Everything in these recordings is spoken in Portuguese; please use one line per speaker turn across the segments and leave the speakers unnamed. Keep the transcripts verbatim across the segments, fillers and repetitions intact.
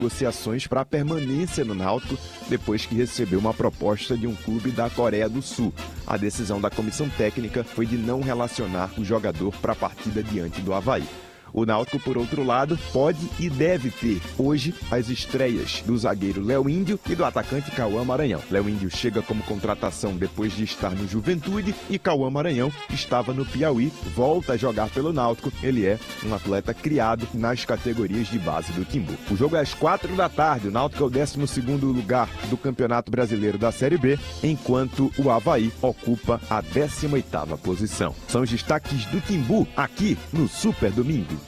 negociações para a permanência no Náutico depois que recebeu uma proposta de um clube da Coreia do Sul. A decisão da comissão técnica foi de não relacionar o jogador para a partida diante do Avaí. O Náutico, por outro lado, pode e deve ter hoje as estreias do zagueiro Léo Índio e do atacante Cauã Maranhão. Léo Índio chega como contratação depois de estar no Juventude e Cauã Maranhão estava no Piauí, volta a jogar pelo Náutico. Ele é um atleta criado nas categorias de base do Timbu. O jogo é às quatro da tarde, o Náutico é o décimo segundo lugar do Campeonato Brasileiro da Série B, enquanto o Avaí ocupa a décima oitava posição. São os destaques do Timbu aqui no Super Domingo.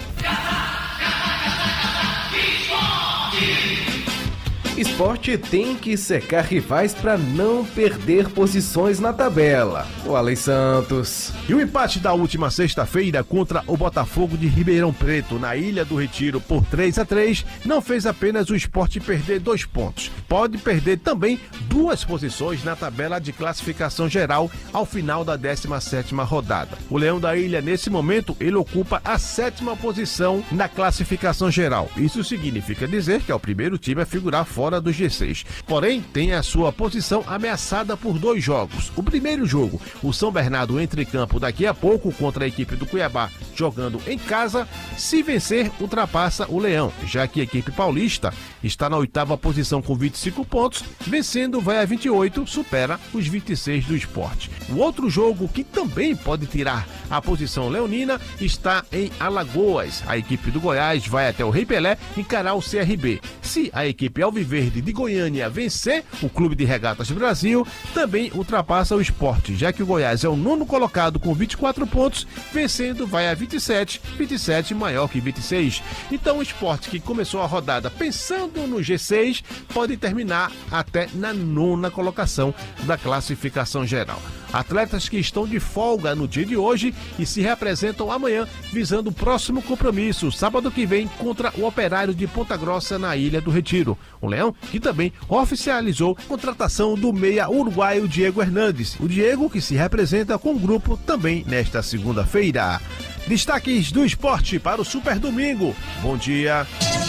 Esporte tem que secar rivais para não perder posições na tabela. O Alex Santos.
E o empate da última sexta-feira contra o Botafogo de Ribeirão Preto, na Ilha do Retiro, por três a três, não fez apenas o Esporte perder dois pontos. Pode perder também duas posições na tabela de classificação geral ao final da décima sétima rodada. O Leão da Ilha, nesse momento, ele ocupa a sétima posição na classificação geral. Isso significa dizer que é o primeiro time a figurar fora fora do G seis. Porém, tem a sua posição ameaçada por dois jogos. O primeiro jogo, o São Bernardo entra em campo daqui a pouco contra a equipe do Cuiabá, jogando em casa. Se vencer, ultrapassa o Leão, já que a equipe paulista está na oitava posição com vinte e cinco pontos, vencendo vai a vinte e oito, supera os vinte e seis do Sport. O outro jogo que também pode tirar a posição leonina está em Alagoas. A equipe do Goiás vai até o Rei Pelé encarar o C R B. Se a equipe alviverde de Goiânia vencer o Clube de Regatas Brasil, também ultrapassa o Sport, já que o Goiás é o nono colocado com vinte e quatro pontos, vencendo vai a vinte e sete, vinte e sete maior que vinte e seis. Então o Sport, que começou a rodada pensando no G seis, pode terminar até na nona colocação da classificação geral. Atletas que estão de folga no dia de hoje e se representam amanhã, visando o próximo compromisso, sábado que vem, contra o Operário de Ponta Grossa, na Ilha do Retiro. O Leão, que também oficializou a contratação do meia uruguaio Diego Hernandes. O Diego, que se representa com o grupo também nesta segunda-feira. Destaques do esporte para o Super Domingo. Bom dia.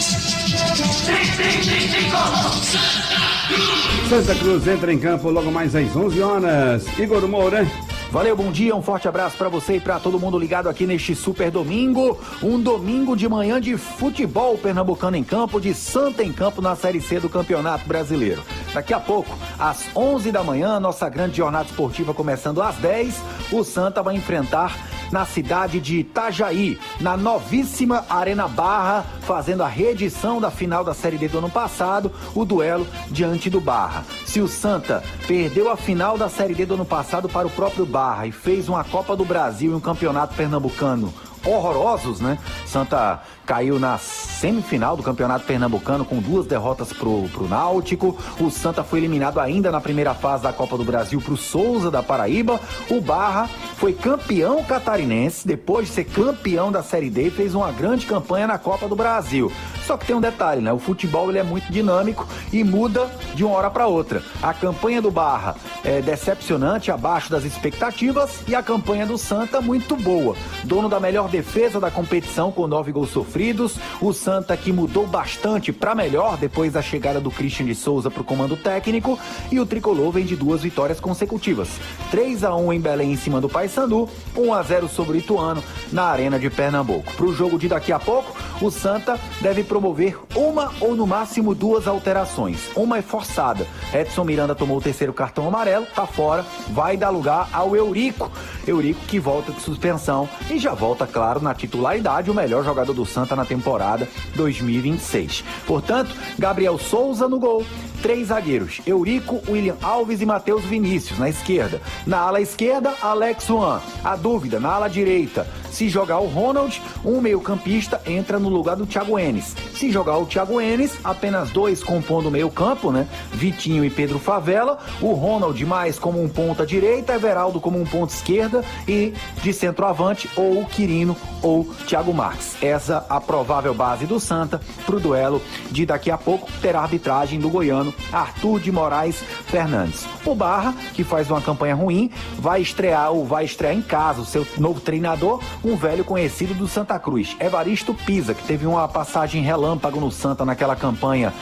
Santa Cruz entra em campo logo mais às onze horas. Igor Moura.
Valeu, bom dia, um forte abraço pra você e pra todo mundo ligado aqui neste Super Domingo. Um domingo de manhã de futebol pernambucano em campo, de Santa em campo na Série C do Campeonato Brasileiro. Daqui a pouco, às onze da manhã, nossa grande jornada esportiva começando às dez, o Santa vai enfrentar na cidade de Itajaí, na novíssima Arena Barra, fazendo a reedição da final da Série D do ano passado, o duelo diante do Barra. Se o Santa perdeu a final da Série D do ano passado para o próprio Barra e fez uma Copa do Brasil e um campeonato pernambucano horrorosos, né? Santa caiu na semifinal do Campeonato Pernambucano com duas derrotas pro, pro Náutico. O Santa foi eliminado ainda na primeira fase da Copa do Brasil pro Souza da Paraíba. O Barra foi campeão catarinense, depois de ser campeão da Série D, fez uma grande campanha na Copa do Brasil. Só que tem um detalhe, né? O futebol ele é muito dinâmico e muda de uma hora para outra. A campanha do Barra é decepcionante, abaixo das expectativas, e a campanha do Santa muito boa. Dono da melhor defesa da competição com nove gols sofridos. O Santa que mudou bastante para melhor depois da chegada do Christian de Souza para o comando técnico, e o tricolor vem de duas vitórias consecutivas. três a um em Belém em cima do Paysandu, um a zero sobre o Ituano na Arena de Pernambuco. Para o jogo de daqui a pouco, o Santa deve promover uma ou no máximo duas alterações. Uma é forçada. Edson Miranda tomou o terceiro cartão amarelo, tá fora, vai dar lugar ao Eurico. Eurico que volta de suspensão e já volta, claro, na titularidade, o melhor jogador do Santa na temporada dois mil e vinte e seis. Portanto, Gabriel Souza no gol, três zagueiros, Eurico, William Alves e Matheus Vinícius na esquerda. Na ala esquerda, Alex Juan. A dúvida, na ala direita, se jogar o Ronald, um meio-campista entra no lugar do Thiago Enes. Se jogar o Thiago Enes, apenas dois compondo o meio-campo, né? Vitinho e Pedro Favela. O Ronald mais como um ponta direita, Everaldo como um ponta esquerda e de centroavante ou o Quirino ou Thiago Marques. Essa a provável base do Santa para o duelo de daqui a pouco. Terá arbitragem do goiano Arthur de Moraes Fernandes. O Barra, que faz uma campanha ruim, vai estrear ou vai estrear em casa o seu novo treinador, um velho conhecido do Santa Cruz, Evaristo Pisa, que teve uma passagem relâmpago no Santa naquela campanha